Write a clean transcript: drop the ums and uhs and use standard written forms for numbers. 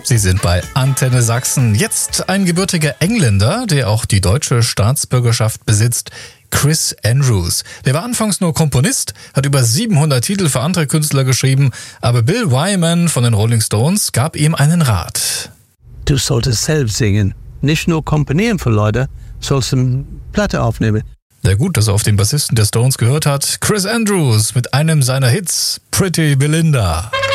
Sie sind bei Antenne Sachsen. Jetzt ein gebürtiger Engländer, der auch die deutsche Staatsbürgerschaft besitzt. Chris Andrews. Der war anfangs nur Komponist, hat über 700 Titel für andere Künstler geschrieben, aber Bill Wyman von den Rolling Stones gab ihm einen Rat. Du solltest selbst singen, nicht nur komponieren für Leute, sollst eine Platte aufnehmen. Ja gut, dass er auf den Bassisten der Stones gehört hat. Chris Andrews mit einem seiner Hits, Pretty Belinda.